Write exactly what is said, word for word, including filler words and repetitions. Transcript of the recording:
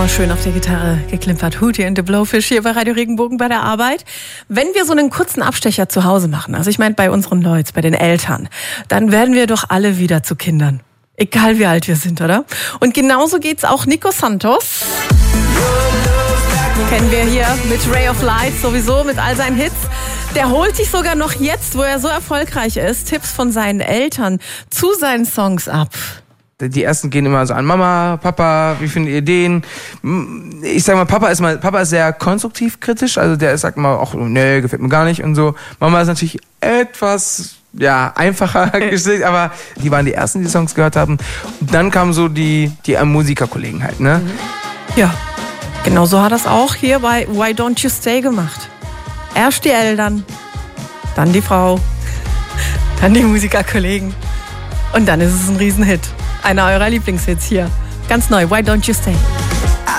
mal schön auf der Gitarre geklimpert. Hootie and the Blowfish hier bei Radio Regenbogen bei der Arbeit. Wenn wir so einen kurzen Abstecher zu Hause machen, also ich meine bei unseren Leuten, bei den Eltern, dann werden wir doch alle wieder zu Kindern. Egal wie alt wir sind, oder? Und genauso geht's auch Nico Santos. Kennen wir hier mit Ray of Light sowieso, mit all seinen Hits. Der holt sich sogar noch jetzt, wo er so erfolgreich ist, Tipps von seinen Eltern zu seinen Songs ab. Die ersten gehen immer so an Mama, Papa, wie findet ihr den? Ich sag mal, Papa ist mal, Papa ist sehr konstruktiv kritisch, also der sagt immer, ach nee, gefällt mir gar nicht und so. Mama ist natürlich etwas, ja, einfacher gestellt, aber die waren die ersten, die, die Songs gehört haben. Und dann kamen so die, die Musikerkollegen halt, ne? Ja, genau so hat das auch hier bei Why Don't You Stay gemacht. Erst die Eltern, dann die Frau, dann die Musikerkollegen und dann ist es ein Riesenhit. Einer eurer Lieblingshits hier. Ganz neu, Why Don't You Stay?